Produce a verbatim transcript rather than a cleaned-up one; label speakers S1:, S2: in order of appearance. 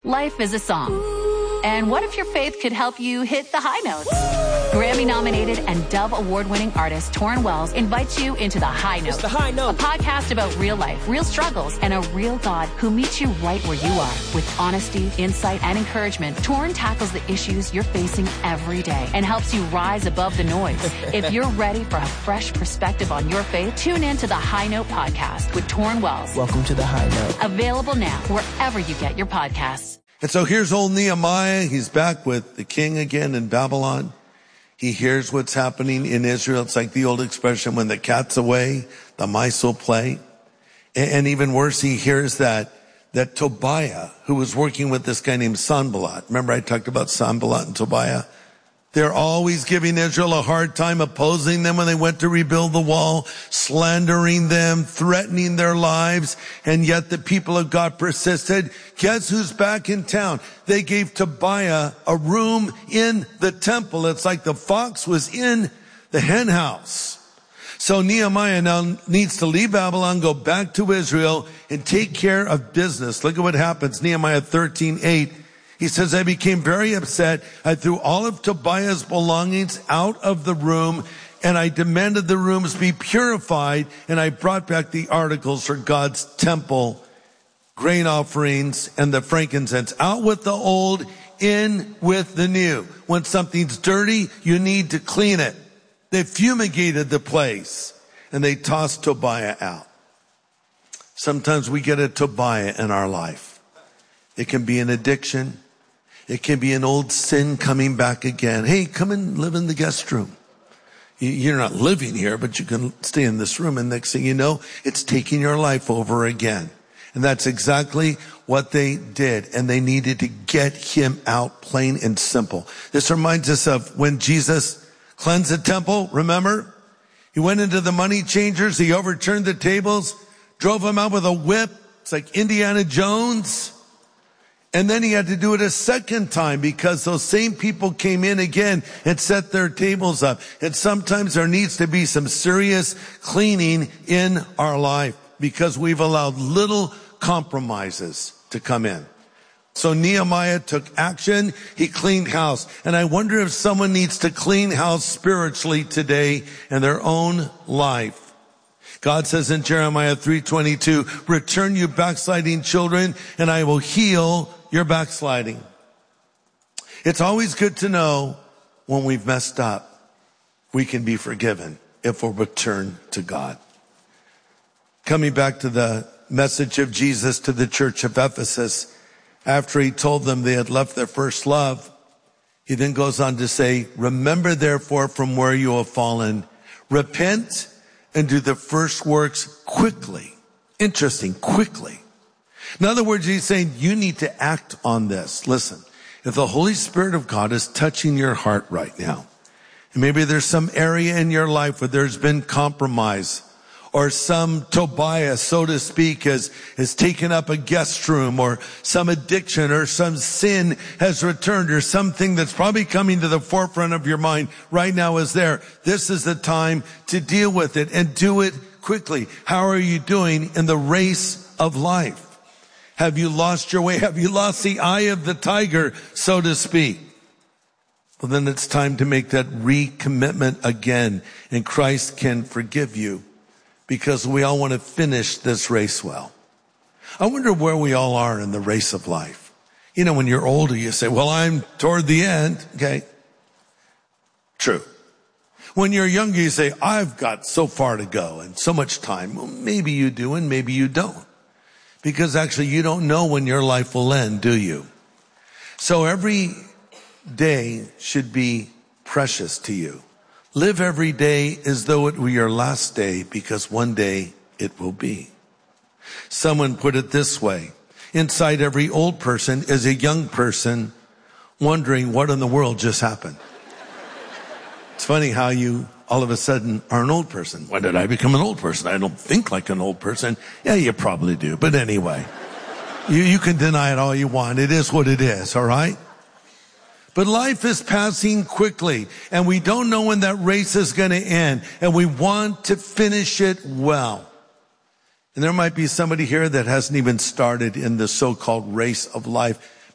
S1: Life is a song. And what if your faith could help you hit the high notes? Grammy-nominated and Dove Award-winning artist Torrin Wells invites you into The High Note.
S2: It's The High Note.
S1: A podcast about real life, real struggles, and a real God who meets you right where you are. With honesty, insight, and encouragement, Torrin tackles the issues you're facing every day and helps you rise above the noise. If you're ready for a fresh perspective on your faith, tune in to The High Note podcast with Torrin Wells.
S2: Welcome to The High Note.
S1: Available now wherever you get your podcasts.
S3: And so here's old Nehemiah. He's back with the king again in Babylon. He hears what's happening in Israel. It's like the old expression, when the cat's away, the mice will play. And even worse, he hears that, that Tobiah, who was working with this guy named Sanballat. Remember I talked about Sanballat and Tobiah? They're always giving Israel a hard time, opposing them when they went to rebuild the wall, slandering them, threatening their lives. And yet the people of God persisted. Guess who's back in town? They gave Tobiah a room in the temple. It's like the fox was in the hen house. So Nehemiah now needs to leave Babylon, go back to Israel, and take care of business. Look at what happens. Nehemiah thirteen eight. He says, I became very upset. I threw all of Tobiah's belongings out of the room, and I demanded the rooms be purified, and I brought back the articles for God's temple, grain offerings, and the frankincense. Out with the old, in with the new. When something's dirty, you need to clean it. They fumigated the place, and they tossed Tobiah out. Sometimes we get a Tobiah in our life. It can be an addiction. It can be an old sin coming back again. Hey, come and live in the guest room. You're not living here, but you can stay in this room. And next thing you know, it's taking your life over again. And that's exactly what they did. And they needed to get him out, plain and simple. This reminds us of when Jesus cleansed the temple. Remember? He went into the money changers. He overturned the tables, drove them out with a whip. It's like Indiana Jones. And then he had to do it a second time because those same people came in again and set their tables up. And sometimes there needs to be some serious cleaning in our life because we've allowed little compromises to come in. So Nehemiah took action. He cleaned house. And I wonder if someone needs to clean house spiritually today in their own life. God says in Jeremiah three twenty-two, return you backsliding children, and I will heal your backsliding. It's always good to know when we've messed up, we can be forgiven if we'll return to God. Coming back to the message of Jesus to the church of Ephesus, after he told them they had left their first love, he then goes on to say, remember therefore from where you have fallen, repent and do the first works quickly. Interesting, quickly. In other words, he's saying you need to act on this. Listen, if the Holy Spirit of God is touching your heart right now, and maybe there's some area in your life where there's been compromise, or some Tobiah, so to speak, has, has taken up a guest room, or some addiction, or some sin has returned, or something that's probably coming to the forefront of your mind right now is there. This is the time to deal with it and do it quickly. How are you doing in the race of life? Have you lost your way? Have you lost the eye of the tiger, so to speak? Well, then it's time to make that recommitment again, and Christ can forgive you because we all want to finish this race well. I wonder where we all are in the race of life. You know, when you're older, you say, well, I'm toward the end. Okay. True. When you're younger, you say, I've got so far to go and so much time. Well, maybe you do and maybe you don't. Because actually you don't know when your life will end, do you? So every day should be precious to you. Live every day as though it were your last day, because one day it will be. Someone put it this way. Inside every old person is a young person wondering what in the world just happened. It's funny how you all of a sudden are an old person. When did I become an old person? I don't think like an old person. Yeah, you probably do. But anyway, you, you can deny it all you want. It is what it is, all right? But life is passing quickly, and we don't know when that race is going to end, and we want to finish it well. And there might be somebody here that hasn't even started in the so-called race of life.